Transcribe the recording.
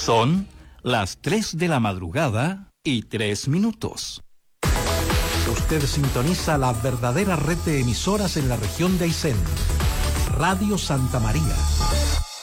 Son las 3 de la madrugada y 3 minutos. Usted sintoniza la verdadera red de emisoras en la región de Aysén. Radio Santa María,